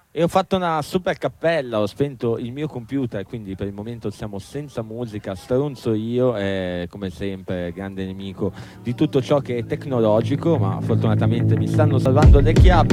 E ho fatto una super cappella, ho spento il mio computer, quindi per il momento siamo senza musica, stronzo io, come sempre grande nemico di tutto ciò che è tecnologico, ma fortunatamente mi stanno salvando le chiappe.